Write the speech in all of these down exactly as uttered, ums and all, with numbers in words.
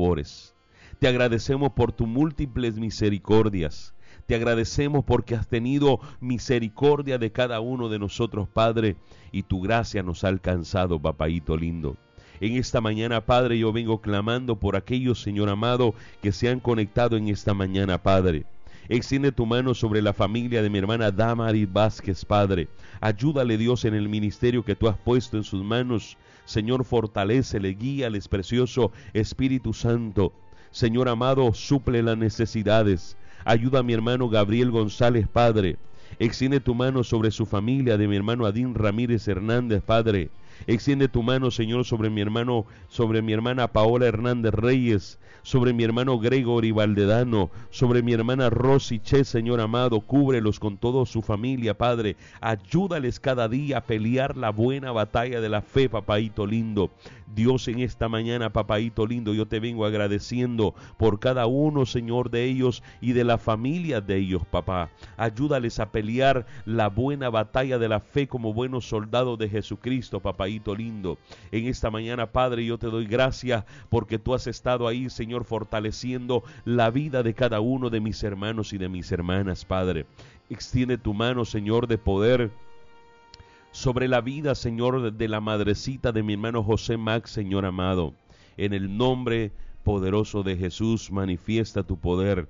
mejores. Te agradecemos por tus múltiples misericordias. Te agradecemos porque has tenido misericordia de cada uno de nosotros, Padre, y tu gracia nos ha alcanzado, papaíto lindo. En esta mañana, Padre, yo vengo clamando por aquellos, Señor amado, que se han conectado en esta mañana, Padre. Extiende tu mano sobre la familia de mi hermana Damaris Vázquez, Padre. Ayúdale, Dios, en el ministerio que tú has puesto en sus manos. Señor, fortalécele, guíales, precioso Espíritu Santo. Señor amado, suple las necesidades. Ayuda a mi hermano Gabriel González, Padre. Extiende tu mano sobre su familia, de mi hermano Adín Ramírez Hernández, Padre. Extiende tu mano, Señor, sobre mi hermano, sobre mi hermana Paola Hernández Reyes, sobre mi hermano Gregory Valdedano, sobre mi hermana Rosy Che, Señor amado, cúbrelos con toda su familia, Padre. Ayúdales cada día a pelear la buena batalla de la fe, papaíto lindo. Dios, en esta mañana, papaíto lindo, yo te vengo agradeciendo por cada uno, Señor, de ellos y de la familia de ellos, papá. Ayúdales a pelear la buena batalla de la fe como buenos soldados de Jesucristo, papaíto lindo. En esta mañana, Padre, yo te doy gracias porque tú has estado ahí, Señor, fortaleciendo la vida de cada uno de mis hermanos y de mis hermanas, Padre. Extiende tu mano, Señor, de poder sobre la vida, Señor, de la madrecita de mi hermano José Max, Señor amado. En el nombre poderoso de Jesús, manifiesta tu poder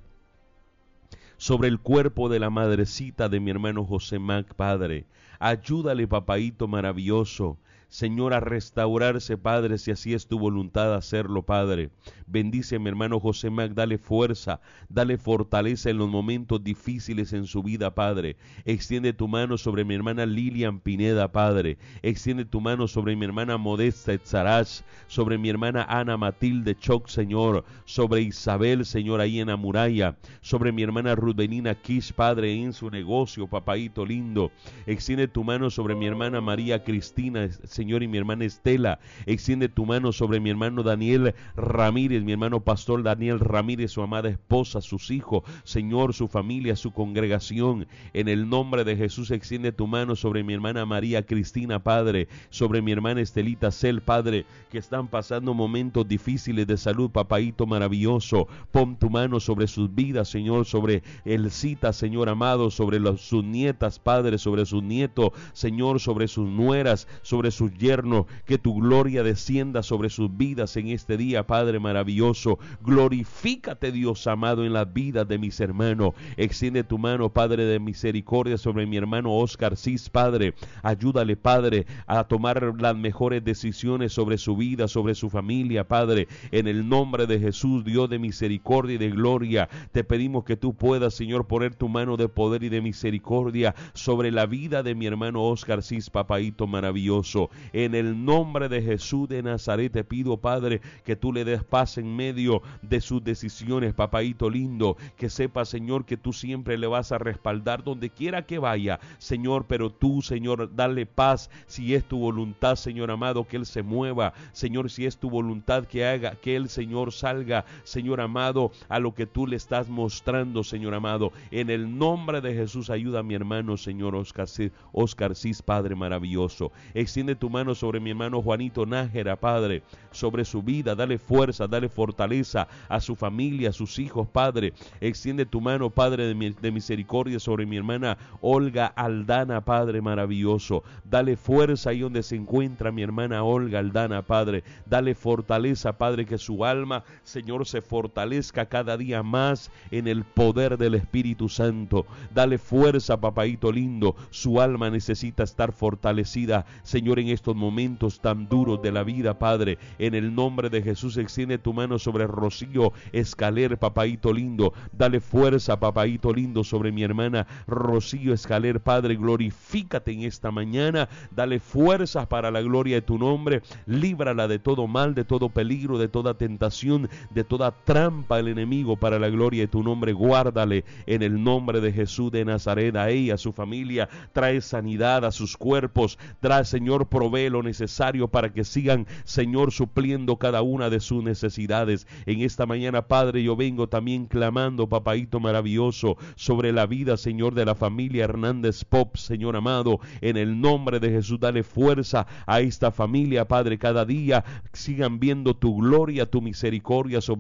sobre el cuerpo de la madrecita de mi hermano José Mac, Padre. Ayúdale, papaíto maravilloso, Señor, a restaurarse, Padre, si así es tu voluntad hacerlo, Padre. Bendice a mi hermano José Mac, dale fuerza, dale fortaleza en los momentos difíciles en su vida, Padre. Extiende tu mano sobre mi hermana Lilian Pineda, Padre. Extiende tu mano sobre mi hermana Modesta Etzarach, sobre mi hermana Ana Matilde Choc, Señor, sobre Isabel, Señor, ahí en la muralla, sobre mi hermana Rubenina Kish, Padre, en su negocio, papaíto lindo. Extiende tu mano sobre mi hermana María Cristina, Señor, y mi hermana Estela. Extiende tu mano sobre mi hermano Daniel Ramírez, mi hermano pastor Daniel Ramírez, su amada esposa, sus hijos, Señor, su familia, su congregación. En el nombre de Jesús, extiende tu mano sobre mi hermana María Cristina, Padre, sobre mi hermana Estelita Cel, Padre, que están pasando momentos difíciles de salud, papaíto maravilloso. Pon tu mano sobre sus vidas, Señor, sobre Elcita, Señor amado, sobre los, sus nietas, Padre, sobre sus nietos, Señor, sobre sus nueras, sobre sus yernos. Que tu gloria descienda sobre sus vidas en este día, Padre maravilloso. Glorifícate, Dios amado, en las vidas de mis hermanos. Extiende tu mano, Padre de misericordia, sobre mi hermano Oscar Cis, Padre. Ayúdale, Padre, a tomar las mejores decisiones sobre su vida, sobre su familia, Padre. En el nombre de Jesús, Dios de misericordia y de gloria, te pedimos que tú puedas, Señor, poner tu mano de poder y de misericordia sobre la vida de mi hermano Oscar Cis, papaíto maravilloso. En el nombre de Jesús de Nazaret te pido, Padre, que tú le des paz en medio de sus decisiones, papaíto lindo. Que sepa, Señor, que tú siempre le vas a respaldar donde quiera que vaya, Señor, pero tú, Señor, dale paz si es tu voluntad, Señor amado, que él se mueva, Señor, si es tu voluntad que haga, que el Señor salga, Señor amado, a lo que tú le estás mostrando, Señor amado. En el nombre de Jesús, ayuda a mi hermano, Señor Oscar Cis, Oscar Cis, Padre maravilloso. Extiende tu mano sobre mi hermano Juanito Nájera, Padre, sobre su vida, dale fuerza, dale fortaleza a su familia, a sus hijos, Padre. Extiende tu mano, Padre de, mi, de misericordia, sobre mi hermana Olga Aldana, Padre maravilloso. Dale fuerza ahí donde se encuentra mi hermana Olga Aldana, Padre. Dale fortaleza, Padre, que su alma, Señor, se fortalezca cada día más en el poder del Espíritu Santo. Dale fuerza, papaíto lindo, su alma necesita estar fortalecida, Señor, en estos momentos tan duros de la vida, Padre. En el nombre de Jesús, extiende tu mano sobre Rocío Escaler, papaíto lindo. Dale fuerza, papaíto lindo, sobre mi hermana Rocío Escaler, Padre. Glorifícate en esta mañana. Dale fuerzas para la gloria de tu nombre. Líbrala de todo mal, de todo peligro, de toda tentación, de toda trampa del enemigo, para la gloria de tu nombre. Guárdale en el nombre de Jesús de Nazaret, a ella, a su familia. Trae sanidad a sus cuerpos. Trae, Señor, provee lo necesario para que sigan, Señor, supliendo cada una de sus necesidades. En esta mañana, Padre, yo vengo también clamando, papaíto maravilloso, sobre la vida, Señor, de la familia Hernández Pop, Señor amado. En el nombre de Jesús, dale fuerza a esta familia, Padre. Cada día sigan viendo tu gloria, tu misericordia sobre